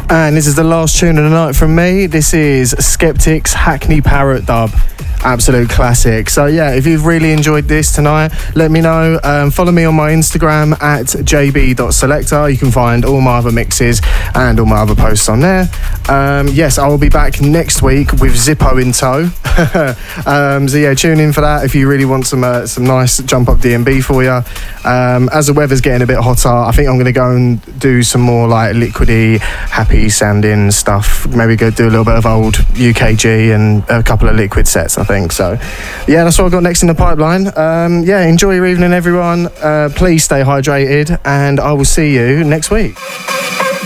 And this is the last tune of the night from me. This is Skeptics Hackney Parrot Dub. Absolute classic. So yeah, if you've really enjoyed this tonight, let me know. Follow me on my Instagram at jb.selector. You can find all my other mixes and all my other posts on there. Yes, I will be back next week with Zippo in tow. So yeah, tune in for that if you really want some nice jump up D&B for you. As the weather's getting a bit hotter, I think I'm going to go and do some more like liquidy, happy sounding stuff. Maybe go do a little bit of old UKG and a couple of liquid sets, I think. So yeah, that's what I've got next in the pipeline. Yeah, enjoy your evening, everyone. Please stay hydrated, and I will see you next week.